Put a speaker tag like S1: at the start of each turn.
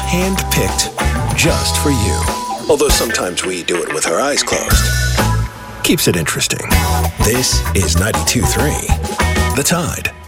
S1: hand-picked just for you. Although sometimes we do it with our eyes closed. Keeps it interesting. This is 92.3 The Tide.